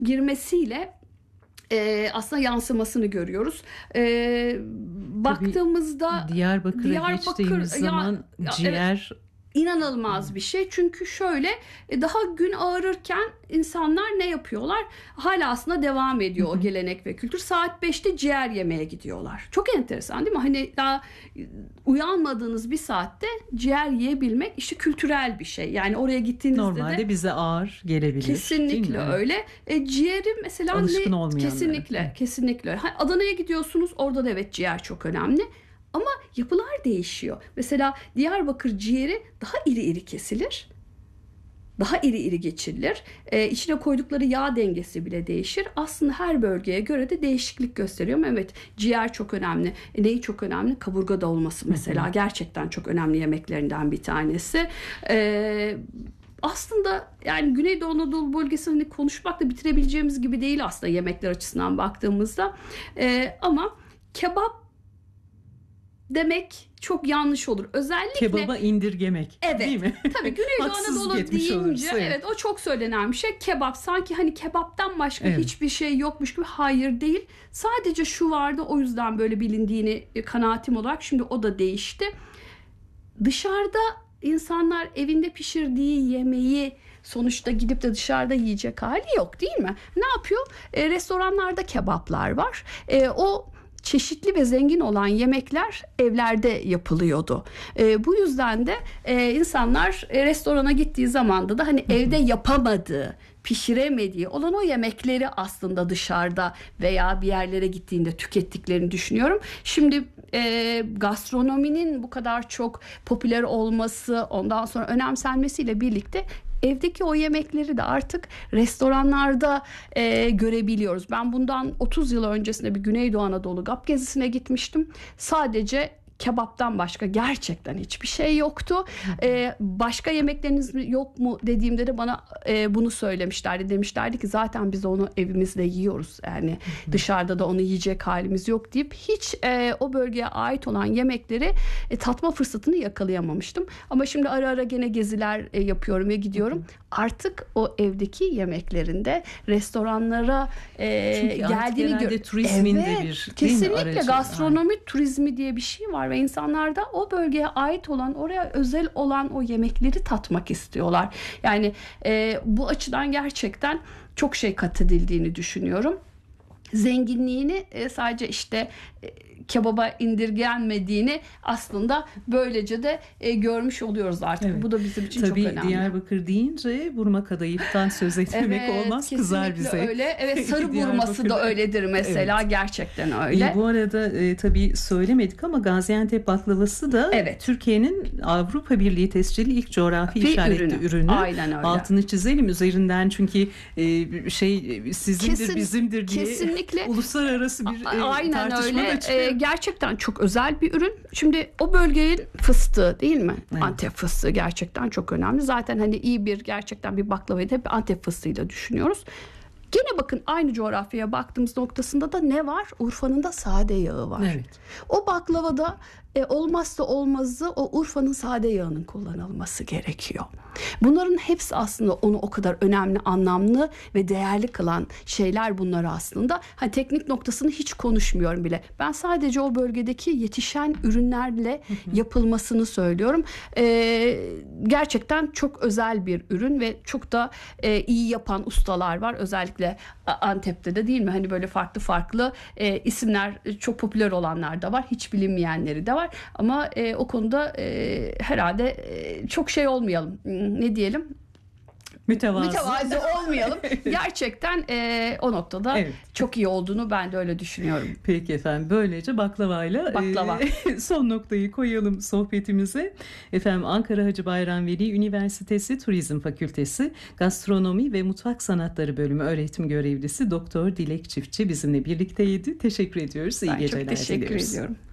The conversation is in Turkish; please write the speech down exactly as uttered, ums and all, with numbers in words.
girmesiyle e, aslında yansımasını görüyoruz. E, baktığımızda Diyarbakır'a Diyarbakır, geçtiğimiz ya, zaman ya, ciğer... Evet, İnanılmaz bir şey. Çünkü şöyle, daha gün ağarırken insanlar ne yapıyorlar? Hala aslında devam ediyor o gelenek ve kültür. Saat beşte ciğer yemeye gidiyorlar. Çok enteresan değil mi? Hani daha uyanmadığınız bir saatte ciğer yiyebilmek işte kültürel bir şey. Yani oraya gittiğinizde normalde de bize ağır gelebilir. kesinlikle öyle. E, ciğeri mesela alışkın ne? olmayanlara. Kesinlikle, kesinlikle. Ha, Adana'ya gidiyorsunuz. Orada da evet ciğer çok önemli. Ama yapılar değişiyor. Mesela Diyarbakır ciğeri daha iri iri kesilir. Daha iri iri geçirilir. Ee, içine koydukları yağ dengesi bile değişir. Aslında her bölgeye göre de değişiklik gösteriyor. Ama evet, ciğer çok önemli. E, neyi çok önemli? Kaburga da olması mesela. Gerçekten çok önemli yemeklerinden bir tanesi. Ee, Aslında yani Güneydoğu Anadolu bölgesini konuşmakla bitirebileceğimiz gibi değil aslında yemekler açısından baktığımızda. Ee, ama kebap demek çok yanlış olur. Özellikle kebaba indirgemek, evet, değil mi? Tabii Güneydoğu Anadolu deyince oluruz, evet. evet, o çok söylenen bir şey. Kebap sanki hani kebaptan başka evet. hiçbir şey yokmuş gibi. Hayır, değil. Sadece şu vardı, o yüzden böyle bilindiğini kanaatim olarak. Şimdi o da değişti. Dışarıda insanlar evinde pişirdiği yemeği sonuçta gidip de dışarıda yiyecek hali yok, değil mi? Ne yapıyor? E, restoranlarda kebaplar var. E, o çeşitli ve zengin olan yemekler evlerde yapılıyordu. E, bu yüzden de e, insanlar e, restorana gittiği zamanda da hani evde yapamadığı, pişiremediği olan o yemekleri aslında dışarıda veya bir yerlere gittiğinde tükettiklerini düşünüyorum. Şimdi e, gastronominin bu kadar çok popüler olması, ondan sonra önemsenmesiyle birlikte evdeki o yemekleri de artık restoranlarda e, görebiliyoruz. Ben bundan otuz yıl öncesinde bir Güneydoğu Anadolu GAP gezisine gitmiştim. Sadece kebaptan başka gerçekten hiçbir şey yoktu. Ee, başka yemekleriniz yok mu dediğimde de bana e, bunu söylemişlerdi. Demişlerdi ki zaten biz onu evimizde yiyoruz. Yani dışarıda da onu yiyecek halimiz yok deyip hiç e, o bölgeye ait olan yemekleri e, tatma fırsatını yakalayamamıştım. Ama şimdi ara ara gene geziler e, yapıyorum ve gidiyorum. Artık o evdeki yemeklerinde restoranlara e, geldiğini görüyorum. Turizmin evet, de bir kesinlikle gastronomi yani. Turizmi diye bir şey var ve insanlar da o bölgeye ait olan, oraya özel olan o yemekleri tatmak istiyorlar. Yani e, bu açıdan gerçekten çok şey kat edildiğini düşünüyorum. Zenginliğini e, sadece işte e, kebaba indirgenmediğini aslında böylece de e, görmüş oluyoruz artık. Evet. Bu da bizim için Tabii çok önemli. Diyarbakır deyince burma kadayıftan söz etmemek evet, olmaz, kızar bize. Öyle. Evet, sarı burması da öyledir mesela. Evet. Gerçekten öyle. E, bu arada e, tabii söylemedik ama Gaziantep baklavası da evet. Türkiye'nin Avrupa Birliği tescilli ilk coğrafi bir işaretli ürünü. ürünü. Aynen öyle. Altını çizelim üzerinden çünkü e, şey sizindir Kesin, bizimdir diye kesinlikle. uluslararası bir e, Aynen tartışma öyle. da çıkıyor. E, gerçekten çok özel bir ürün. Şimdi o bölgenin fıstığı değil mi? Evet. Antep fıstığı gerçekten çok önemli. Zaten hani iyi bir gerçekten bir baklavayı da hep Antep fıstığıyla düşünüyoruz. Gene bakın aynı coğrafyaya baktığımız noktasında da ne var? Urfa'nın da sade yağı var. Evet. O baklavada e, olmazsa olmazı o Urfa'nın sade yağının kullanılması gerekiyor. Bunların hepsi aslında onu o kadar önemli, anlamlı ve değerli kılan şeyler bunlar aslında. Hani teknik noktasını hiç konuşmuyorum bile. Ben sadece o bölgedeki yetişen ürünlerle yapılmasını söylüyorum. Ee, gerçekten çok özel bir ürün ve çok da e, iyi yapan ustalar var. Özellikle Antep'te de değil mi? Hani böyle farklı farklı e, isimler, çok popüler olanlar da var. Hiç bilinmeyenleri de var. Ama e, o konuda e, herhalde e, çok şey olmayalım. Ne diyelim? Mütevazı. Mütevazı olmayalım. Gerçekten e, o noktada evet. çok iyi olduğunu ben de öyle düşünüyorum. Peki efendim, böylece baklavayla Baklava. e, son noktayı koyalım sohbetimize. Efendim, Ankara Hacı Bayram Veli Üniversitesi Turizm Fakültesi Gastronomi ve Mutfak Sanatları Bölümü öğretim görevlisi Doktor Dilek Çiftçi bizimle birlikteydi. Teşekkür ediyoruz. İyi ben geceler çok teşekkür diliyoruz. ediyorum.